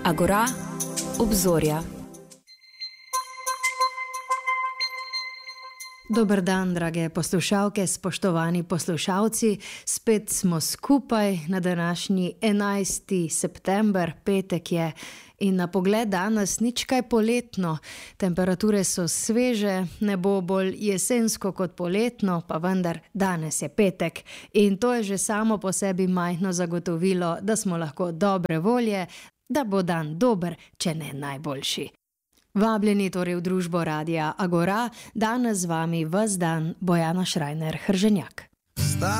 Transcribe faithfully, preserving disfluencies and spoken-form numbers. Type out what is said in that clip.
Agora, obzorja. Dober dan, drage poslušalke, spoštovani poslušalci. Spet smo skupaj na današnji enajsti september, petek je in na pogled danes nič kaj poletno. Temperature so sveže, nebo bolj jesensko kot poletno, pa vendar danes je petek. In to je že samo po sebi majhno zagotovilo, da smo lahko dobre volje, da bo dan dober, če ne najboljši. Vabljeni torej v družbo Radia Agora, danes z vami ves dan Bojana Šrajner Hrženjak.